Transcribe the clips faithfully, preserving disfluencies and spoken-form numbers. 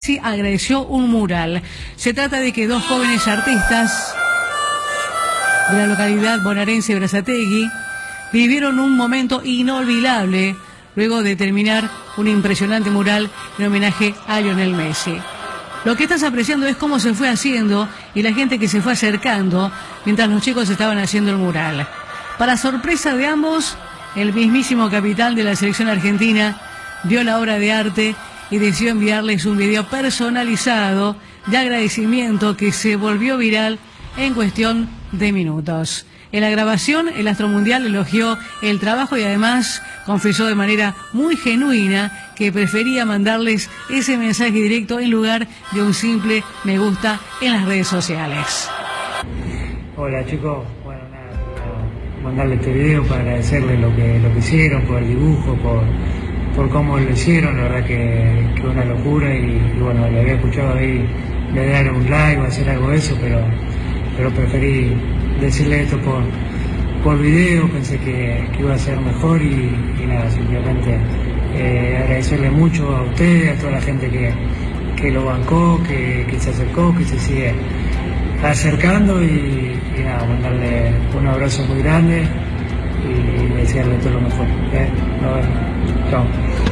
Sí, agradeció un mural. Se trata de que dos jóvenes artistas de la localidad bonaerense de Berazategui vivieron un momento inolvidable luego de terminar un impresionante mural en homenaje a Lionel Messi. Lo que estás apreciando es cómo se fue haciendo y la gente que se fue acercando mientras los chicos estaban haciendo el mural. Para sorpresa de ambos, el mismísimo capitán de la selección argentina vio la obra de arte y decidió enviarles un video personalizado de agradecimiento que se volvió viral en cuestión de minutos. En la grabación, el astro mundial elogió el trabajo y además confesó de manera muy genuina que prefería mandarles ese mensaje directo en lugar de un simple me gusta en las redes sociales. Hola chicos, bueno nada, quería mandarle este video para agradecerles lo que, lo que hicieron, por el dibujo, por, por cómo lo hicieron, la verdad que es una locura y, y bueno, le había escuchado ahí de dar un like o hacer algo de eso, pero, pero preferí decirle esto por, por video, pensé que, que iba a ser mejor y, y nada, simplemente eh, agradecerle mucho a ustedes, a toda la gente que, que lo bancó, que, que se acercó, que se sigue acercando y, y nada, mandarle un abrazo muy grande y desearle todo lo mejor. ¿eh? Nos vemos. Chao.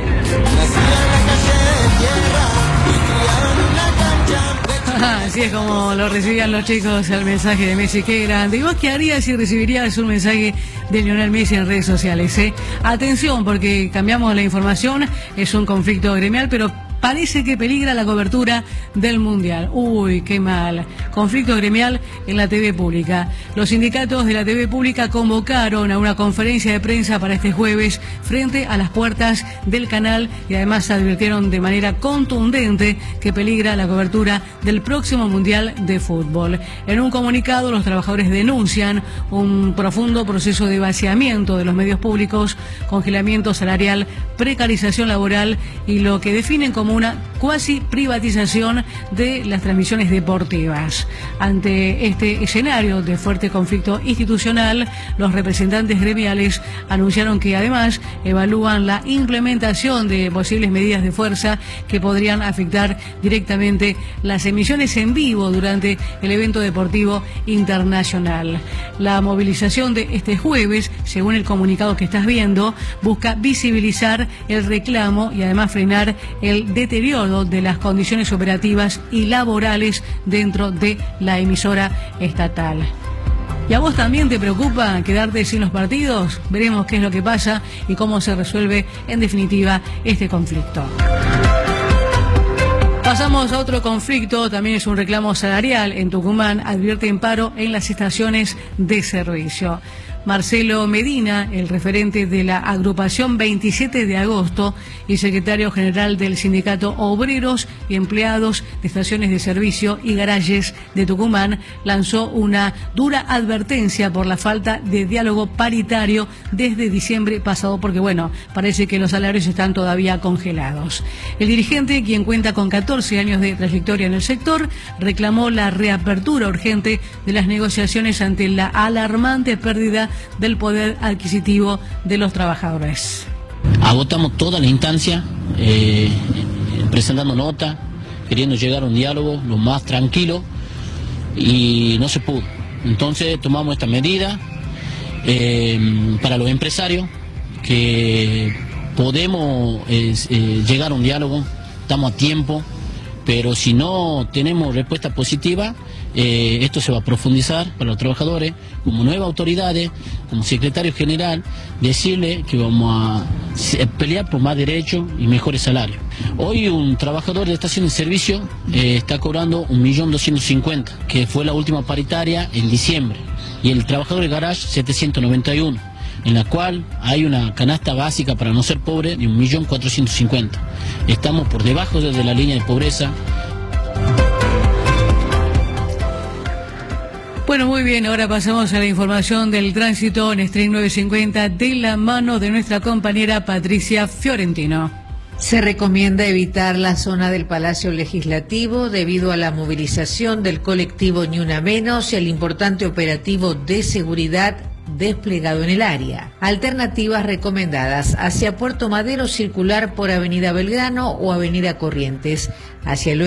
Así es como lo recibían los chicos el mensaje de Messi, qué grande. ¿Y vos qué harías si recibirías un mensaje de Lionel Messi en redes sociales? Eh? Atención, porque cambiamos la información, es un conflicto gremial, pero parece que peligra la cobertura del Mundial. Uy, qué mal. Conflicto gremial en la T V pública. Los sindicatos de la T V pública convocaron a una conferencia de prensa para este jueves frente a las puertas del canal y además advirtieron de manera contundente que peligra la cobertura del próximo Mundial de Fútbol. En un comunicado, los trabajadores denuncian un profundo proceso de vaciamiento de los medios públicos, congelamiento salarial, precarización laboral y lo que definen como una cuasi privatización de las transmisiones deportivas. Ante este escenario de fuerte conflicto institucional, los representantes gremiales anunciaron que además evalúan la implementación de posibles medidas de fuerza que podrían afectar directamente las emisiones en vivo durante el evento deportivo internacional. La movilización de este jueves, según el comunicado que estás viendo, busca visibilizar el reclamo y además frenar el deterioro de las condiciones operativas y laborales dentro de la emisora estatal. ¿Y a vos también te preocupa quedarte sin los partidos? Veremos qué es lo que pasa y cómo se resuelve en definitiva este conflicto. Pasamos a otro conflicto, también es un reclamo salarial. En Tucumán advierten paro en las estaciones de servicio. Marcelo Medina, el referente de la agrupación veintisiete de agosto y secretario general del Sindicato Obreros y Empleados de Estaciones de Servicio y Garajes de Tucumán, lanzó una dura advertencia por la falta de diálogo paritario desde diciembre pasado, porque bueno, parece que los salarios están todavía congelados. El dirigente, quien cuenta con catorce años de trayectoria en el sector, reclamó la reapertura urgente de las negociaciones ante la alarmante pérdida del poder adquisitivo de los trabajadores. Agotamos toda la instancia, eh, presentando nota, queriendo llegar a un diálogo lo más tranquilo y no se pudo. Entonces tomamos esta medida eh, para los empresarios, que podemos eh, eh, llegar a un diálogo, estamos a tiempo, pero si no tenemos respuesta positiva, eh, esto se va a profundizar para los trabajadores. Como nuevas autoridades, como secretario general, decirle que vamos a pelear por más derechos y mejores salarios. Hoy un trabajador de estación de servicio eh, está cobrando un millón doscientos cincuenta, que fue la última paritaria en diciembre, y el trabajador de garage setecientos noventa y uno, en la cual hay una canasta básica para no ser pobre de un millón cuatrocientos cincuenta. Estamos por debajo de la línea de pobreza. Bueno, muy bien, ahora pasamos a la información del tránsito en Stream novecientos cincuenta de la mano de nuestra compañera Patricia Fiorentino. Se recomienda evitar la zona del Palacio Legislativo debido a la movilización del colectivo Ni Una Menos y al importante operativo de seguridad desplegado en el área. Alternativas recomendadas: hacia Puerto Madero circular por Avenida Belgrano o Avenida Corrientes, hacia el